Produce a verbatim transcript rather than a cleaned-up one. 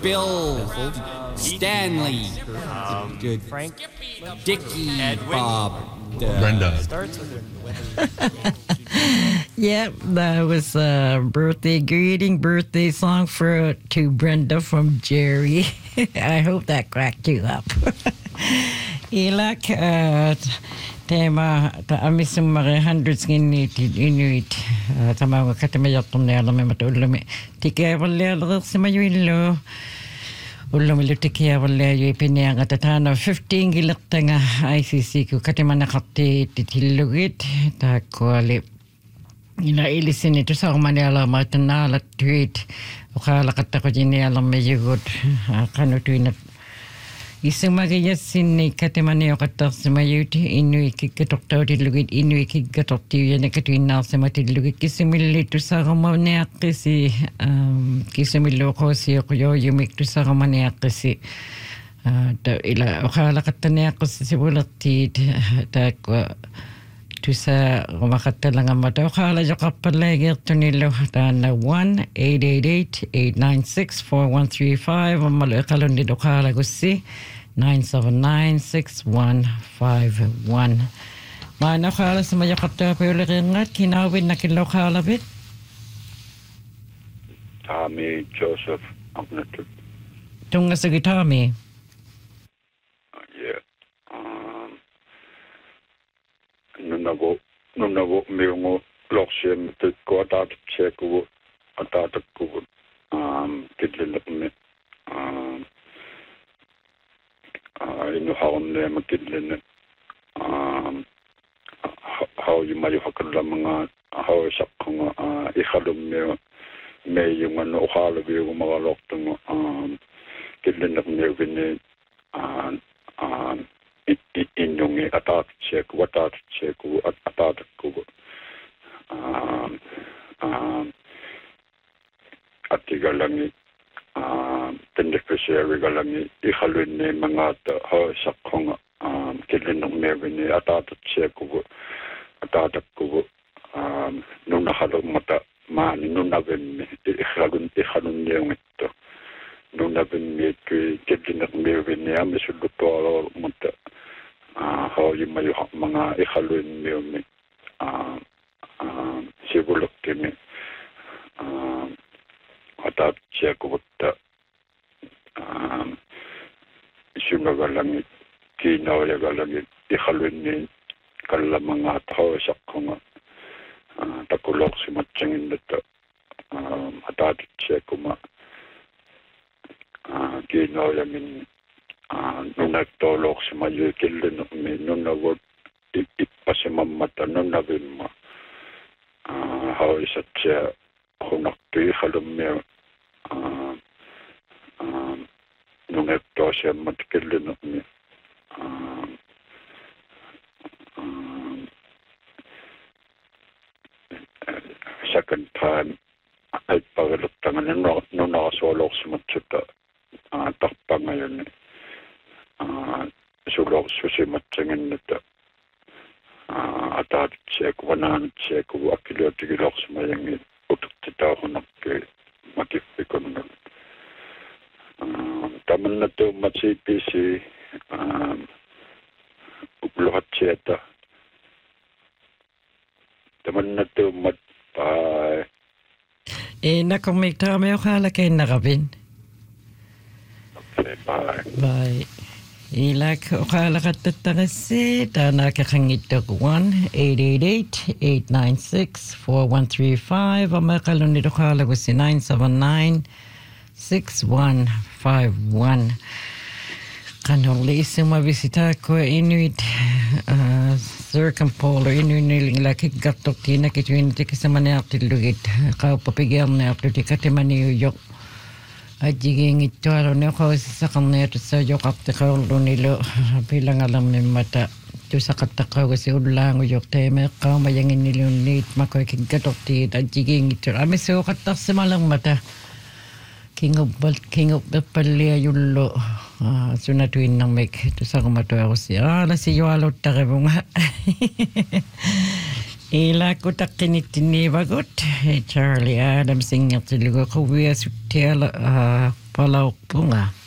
Bill, Stanley, Um, Good. Frank. Dickie, Edwin. Bob, uh, Brenda. Starts with Yep, that was a birthday greeting, birthday song for to Brenda from Jerry. I hope that cracked you up. Ilak, uh, tema ta amisum mare hundreds inuit inuit tama katamayatum ne alame matulame tike valle simayuillo ullamillu tike valle yipinianga tatana fifteen gilaktanga I C C ku katamana khatti titillugit ta koali ina ilisini tusarmani ala matana tweet ukhala kattako jini ala meyugut kanutuina Isumagi yasin katemani okatarsimayuti inui kikatoktautilugut inui kikatoktiuyanakatuinnaarsimatilugut kisumilli tusarumaniaqqisi kisumilluuqoosi oqyo yumik tusarumaniaqqisi ta ila oqaalaqattaniaqqisi sibulertiit taakwa tusa rumaqattalangammata oqaalajoqarpallaagiirtunillu taanna one eight eight eight eight nine six four one three five ammalu iqalunni oqaalagussi nine seven nine six one five one maana oqaala samajoqartuapiuliqingat kinaawinnakiloqaalapit Tommy Joseph Amnatu. tungasagi Tommy Yeah. Um, Nunavo, Nunavo, Milmo, Loxian, the Guadat Cheku, Atataku, um, Kidlin, um, I know how name Kidlin, um, how you may have come, how Shakung, uh, Ihalum, May you know how of you, Magaloctum, um, Kidlin of Mirvin, and um, in yung atat check, watat check, atat ko, um, um, atigalangi, um, beneficiary galangi, ihalun ni mga ho sakong, um, kilin ng mevini, atat check ko, atat ko, um, nung nahalong mata, mani, nung nabin, ihalun, ihalun yung ito. Nung nabin mi kay kilin ng mevini, amisuluto mata, Uh, how you may have mga ihaluin niyo mi uh, uh, sigulok kini uh, atat siya kubutta um, sunagalangi kinaw yagalangi ihaluin ni kala mga tao sakong uh, takulok si matchangin nito um, atat siya kuma uh, kinaw yamin nung nagtulog si Mayukil nung nung nagod ipasimammata nung nabim mo how is it siya kung naktuy halom niya nung nagto siya matikil nung niya second time ay paglutangan nung nung nakasolok si Matsuta takpa ngayon eh Uh, sulok susi matengin nito uh, atat check wanan check wakilo tigilok sumayang utuk tita ko nak matifiko nun uh, taman na to matsipi si um, uplohat siyata taman na to matpay eh nakomikta mo kala kay nakabin okay bye bye Ilak okala katatagasi tana kakangitog one eight eight eight eight nine six four one three five amakalon nito kala ko si nine seven nine six one five one kanoli suma bisita ko Inuit uh, circumpolar Inuit niling laki gatok tina kitwin tikisamani atilugit kau papigyan na atlutikati yok Ajiging ito araw na ako sa kanero sa yok aptikaw nilo bilang alam ni mata tu sa katakaw kasi ulang yok teme ka mayangin nilunit makoy kigatok ti ajiging ito ami sa katak sa malang mata king of king of the palia yulo sunatuin ng make tu sa kumato ako siya ala si yualo takibunga Ila ko takinitini bagot Charlie Adams singer tilugo ko wiya sutela Palaukpunga.